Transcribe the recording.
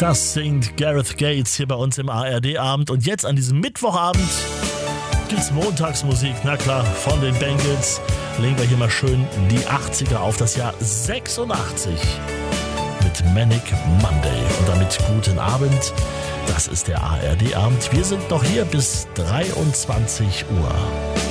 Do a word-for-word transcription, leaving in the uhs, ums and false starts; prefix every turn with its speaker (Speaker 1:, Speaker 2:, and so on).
Speaker 1: Das singt Gareth Gates hier bei uns im A R D-Abend. Und jetzt an diesem Mittwochabend gibt's Montagsmusik. Na klar, von den Bengals legen wir hier mal schön die achtziger auf das Jahr sechsundachtzig mit Manic Monday. Und damit guten Abend. Das ist der A R D-Abend. Wir sind noch hier bis dreiundzwanzig Uhr.